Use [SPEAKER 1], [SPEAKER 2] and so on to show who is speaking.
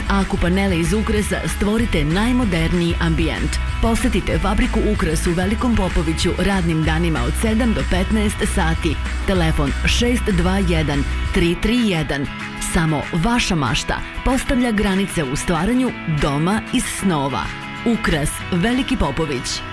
[SPEAKER 1] Akupanele iz ukrasa stvorite najmoderniji ambijent. Posetite fabriku Ukras u Velikom Popoviću radnim danima od 7 do 15 sati. Telefon 621 331. Samo vaša mašta postavlja granice u stvaranju doma iz snova. Ukras Veliki Popović.